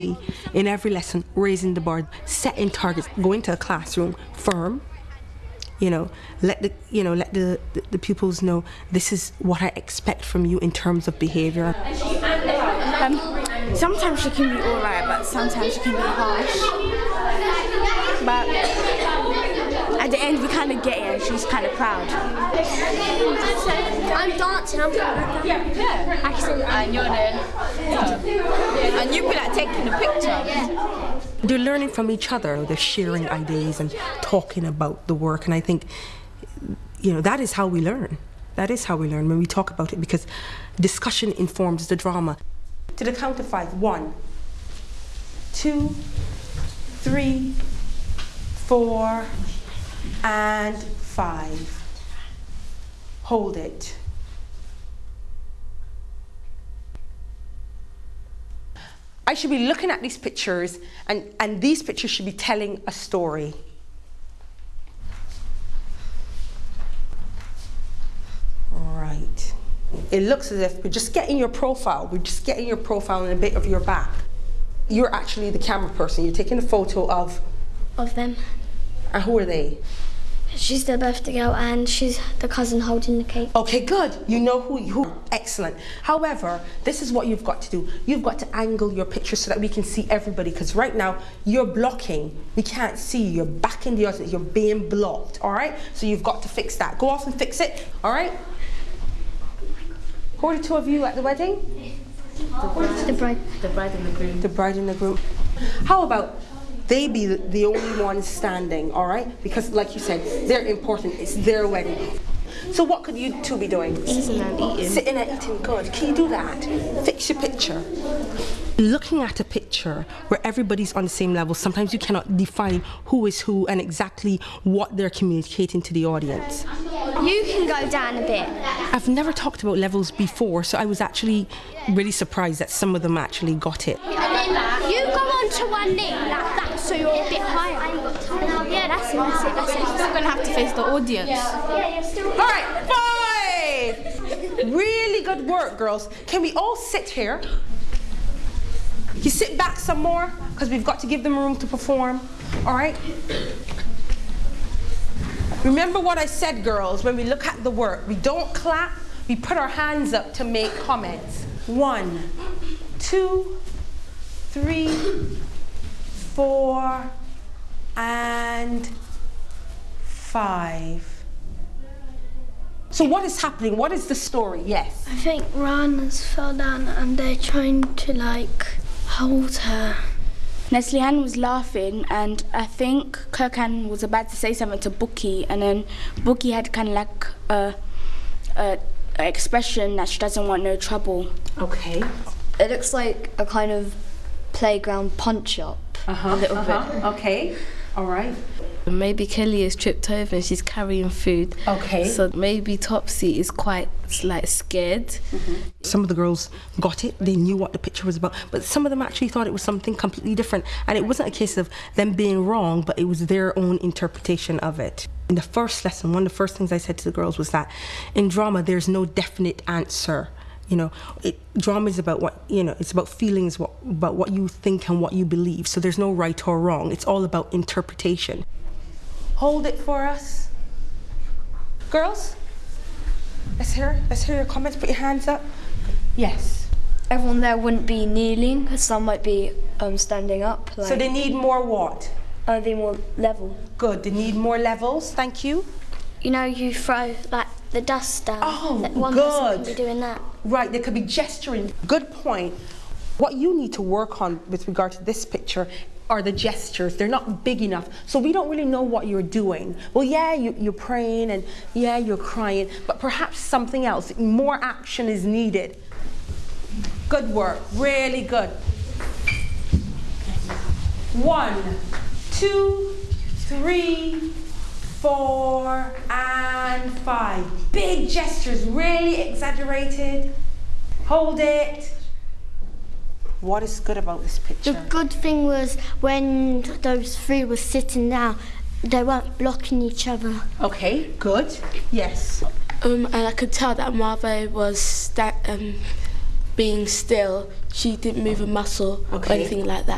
In every lesson, raising the bar, setting targets, going to a classroom firm. Let the pupils know this is what I expect from you in terms of behavior. Sometimes she can be alright, but sometimes she can be harsh. But at the end, we kind of get it, and she's kind of proud. I'm dancing. I'm acting. And you're there. Yeah. And you be like taking a picture. Yeah. They're learning from each other. They're sharing ideas and talking about the work. And I think, that is how we learn. That is how we learn when we talk about it, because discussion informs the drama. To the count of 5. 1, 2, 3, 4, and 5. Hold it. I should be looking at these pictures, and these pictures should be telling a story. Right. It looks as if we're just getting your profile. We're just getting your profile and a bit of your back. You're actually the camera person. You're taking a photo of them. And who are they? She's the birthday girl and she's the cousin holding the cake. Okay, good. You know who. Excellent. However, this is what you've got to do. You've got to angle your picture so that we can see everybody, because right now you're blocking. We can't see you. You're back in the audience. You're being blocked, all right? So you've got to fix that. Go off and fix it, all right? Who are the two of you at the wedding? The bride. The bride and the groom. The bride and the groom. How about they be the only ones standing, all right? Because like you said, they're important. It's their wedding. So what could you two be doing? Sitting and eating. Sitting and eating, good. Can you do that? Fix your picture. Looking at a picture where everybody's on the same level, sometimes you cannot define who is who and exactly what they're communicating to the audience. You can go down a bit. I've never talked about levels before, so I was actually really surprised that some of them actually got it. And then you go on to one knee like that, so you're a bit higher. Yeah, that's it. You're still going to have to face the audience. Yeah, you're still. All right, 5. Really good work, girls. Can we all sit here? You sit back some more, because we've got to give them room to perform. All right? Remember what I said, girls, when we look at the work, we don't clap, we put our hands up to make comments. 1, 2, 3, 4, and 5. So what is happening? What is the story? Yes. I think Rana's fell down and they're trying to hold her. Neslihan was laughing, and I think Kirkan was about to say something to Bookie, and then Bookie had kind of a expression that she doesn't want no trouble. Okay. It looks like a kind of playground punch-up, a little bit. Okay. All right. Maybe Kelly is tripped over and she's carrying food. Okay. So maybe Topsy is quite scared. Mm-hmm. Some of the girls got it, they knew what the picture was about, but some of them actually thought it was something completely different. And it wasn't a case of them being wrong, but it was their own interpretation of it. In the first lesson, one of the first things I said to the girls was that in drama, there's no definite answer. Drama is about what, it's about feelings, about what you think and what you believe. So there's no right or wrong. It's all about interpretation. Hold it for us. Girls, let's hear your comments. Put your hands up. Yes. Everyone there wouldn't be kneeling, some might be standing up. So they need more what? They need more level. Good, they need more levels. Thank you. You throw the dust down. Oh, one good. person can be doing that. Right, there could be gesturing. Good point. What you need to work on with regard to this picture are the gestures. They're not big enough, so we don't really know what you're doing. Well, yeah, you're praying and yeah, you're crying, but perhaps something else. More action is needed. Good work, really good. 1, 2, 3, 4, and 5. Big gestures, really exaggerated. Hold it. What is good about this picture? The good thing was when those 3 were sitting down, they weren't blocking each other. Okay, good. Yes. And I could tell that Marve was being still. She didn't move a muscle or anything like that.